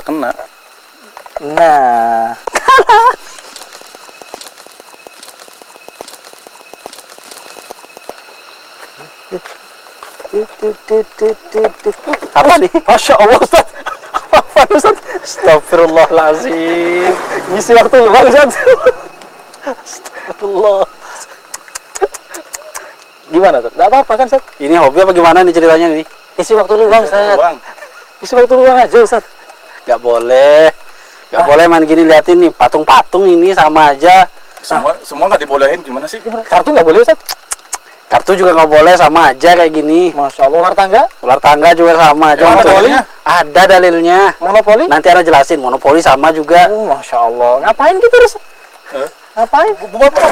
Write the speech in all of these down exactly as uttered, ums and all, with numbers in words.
kena. Nah. Apa nih? Masya Allah Ustaz. Apa Ustaz? Astagfirullahaladzim. Ngisi waktu luang Ustaz. Astagfirullah. Gimana Ustaz? Gak apa-apa kan Ustaz? Ini hobi apa gimana nih ceritanya nih? Isi waktu luang Ustaz. Bang, Isi waktu luang aja Ustaz. nggak boleh. Nggak Ah. boleh main gini, liatin nih patung-patung ini sama aja. Semua semua nggak dibolehin gimana sih? Kartu nggak boleh Ustaz? Kartu juga nggak boleh, sama aja kayak gini. Masya Allah. Ular tangga? Ular tangga juga sama aja. Ya, ada Monopoli. dalilnya? Ada dalilnya. Monopoli? Nanti Ana jelasin. Monopoli sama juga. Oh, Masya Allah. Ngapain gitu Ustaz? Eh? Ngapain? Bubar, bubar,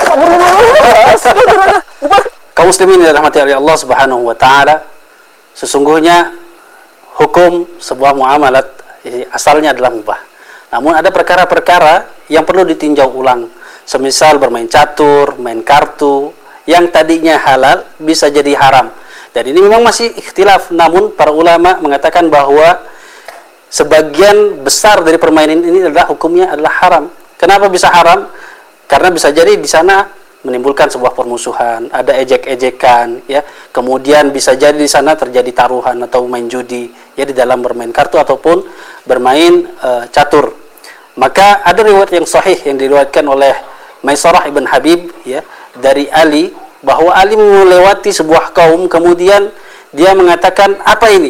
bubar. Kaum muslimin yang dirahmati oleh Allah Subhanahu wa taala, sesungguhnya hukum sebuah muamalat asalnya adalah mubah. Namun ada perkara-perkara yang perlu ditinjau ulang. Semisal bermain catur, main kartu, yang tadinya halal bisa jadi haram. Dan ini memang masih ikhtilaf, namun para ulama mengatakan bahwa sebagian besar dari permainan ini adalah hukumnya adalah haram. Kenapa bisa haram? Karena bisa jadi di sana menimbulkan sebuah permusuhan, ada ejek-ejekan, ya. Kemudian bisa jadi di sana terjadi taruhan atau main judi, ya, di dalam bermain kartu ataupun bermain uh, catur. Maka ada riwayat yang sahih yang diriwayatkan oleh Maisarah ibn Habib, ya, dari Ali, bahwa Ali melewati sebuah kaum, kemudian dia mengatakan, apa ini?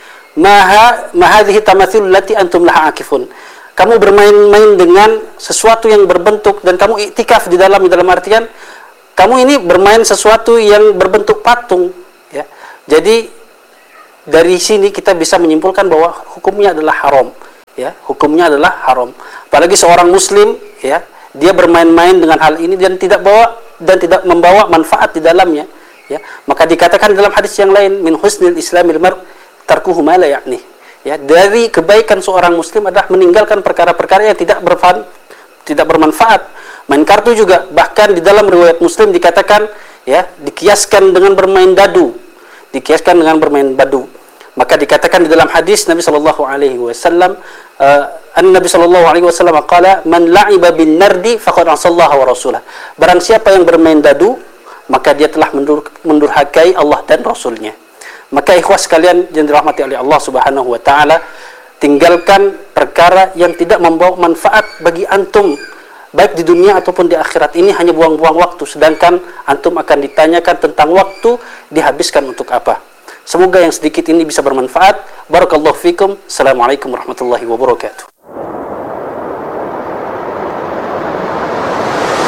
Maha mahadhihi tamathil lati antum laha akifun. Kamu bermain-main dengan sesuatu yang berbentuk dan kamu iktikaf di dalam dalam artian kamu ini bermain sesuatu yang berbentuk patung, ya. Jadi dari sini kita bisa menyimpulkan bahwa hukumnya adalah haram, ya. Hukumnya adalah haram. Apalagi seorang muslim, ya, dia bermain-main dengan hal ini dan tidak bawa dan tidak membawa manfaat di dalamnya, ya. Maka dikatakan dalam hadis yang lain, min husnil islamil mar tarkuhu ma la ya'ni. Ya, dari kebaikan seorang muslim adalah meninggalkan perkara-perkara yang tidak berfan, tidak bermanfaat. Main kartu juga, bahkan di dalam riwayat Muslim dikatakan, ya, dikiaskan dengan bermain dadu, dikiaskan dengan bermain badu. Maka dikatakan di dalam hadis Nabi sallallahu alaihi wasallam, uh, An-Nabi sallallahu alaihi wasallam qala, man la'iba bin nardi faqad asallaha wa rasulah. Barang siapa yang bermain dadu, maka dia telah mendur mendurhakai Allah dan Rasulnya. Maka ikhwah sekalian yang dirahmati oleh Allah Subhanahu wa taala, tinggalkan perkara yang tidak membawa manfaat bagi antum baik di dunia ataupun di akhirat. Ini hanya buang-buang waktu, sedangkan antum akan ditanyakan tentang waktu dihabiskan untuk apa. Semoga yang sedikit ini bisa bermanfaat. Barakallahu fikum. Assalamualaikum warahmatullahi wabarakatuh.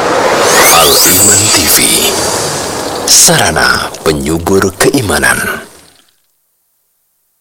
Al-Iman T V, sarana penyubur keimanan.